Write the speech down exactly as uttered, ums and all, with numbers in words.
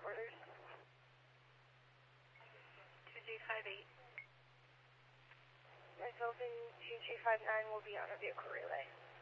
Orders. two G five eight. Resolving two G five nine will be on a vehicle relay.